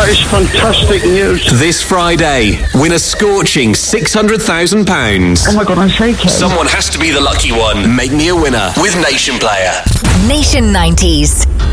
That is fantastic news. This Friday, win a scorching £600,000. Oh my God, I'm shaking. Someone has to be the lucky one. Make me a winner with Nation Player. Nation 90s.